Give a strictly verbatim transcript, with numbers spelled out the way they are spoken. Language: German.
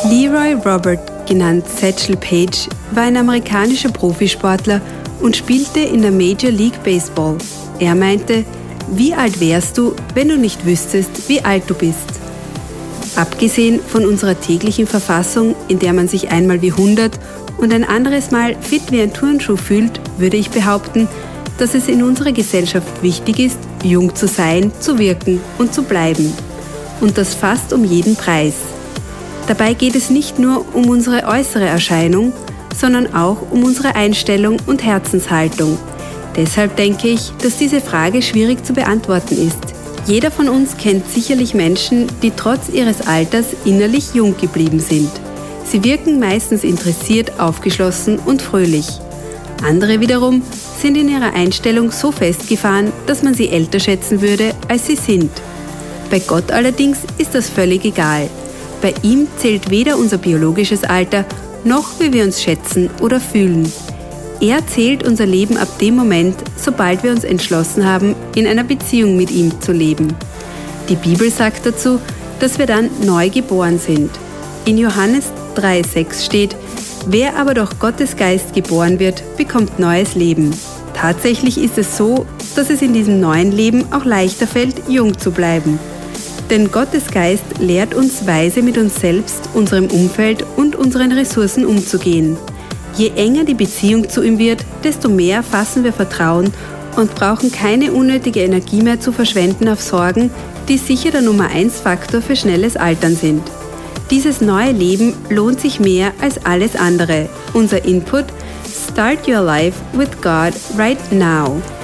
Leroy Robert, genannt Satchel Paige, war ein amerikanischer Profisportler und spielte in der Major League Baseball. Er meinte, wie alt wärst du, wenn du nicht wüsstest, wie alt du bist? Abgesehen von unserer täglichen Verfassung, in der man sich einmal wie hundert und ein anderes Mal fit wie ein Turnschuh fühlt, würde ich behaupten, dass es in unserer Gesellschaft wichtig ist, jung zu sein, zu wirken und zu bleiben. Und das fast um jeden Preis. Dabei geht es nicht nur um unsere äußere Erscheinung, sondern auch um unsere Einstellung und Herzenshaltung. Deshalb denke ich, dass diese Frage schwierig zu beantworten ist. Jeder von uns kennt sicherlich Menschen, die trotz ihres Alters innerlich jung geblieben sind. Sie wirken meistens interessiert, aufgeschlossen und fröhlich. Andere wiederum sind in ihrer Einstellung so festgefahren, dass man sie älter schätzen würde, als sie sind. Bei Gott allerdings ist das völlig egal. Bei ihm zählt weder unser biologisches Alter, noch wie wir uns schätzen oder fühlen. Er zählt unser Leben ab dem Moment, sobald wir uns entschlossen haben, in einer Beziehung mit ihm zu leben. Die Bibel sagt dazu, dass wir dann neu geboren sind. In Johannes drei sechs steht, wer aber durch Gottes Geist geboren wird, bekommt neues Leben. Tatsächlich ist es so, dass es in diesem neuen Leben auch leichter fällt, jung zu bleiben. Denn Gottes Geist lehrt uns weise mit uns selbst, unserem Umfeld und unseren Ressourcen umzugehen. Je enger die Beziehung zu ihm wird, desto mehr fassen wir Vertrauen und brauchen keine unnötige Energie mehr zu verschwenden auf Sorgen, die sicher der Nummer eins Faktor für schnelles Altern sind. Dieses neue Leben lohnt sich mehr als alles andere. Unser Input: Start your life with God right now.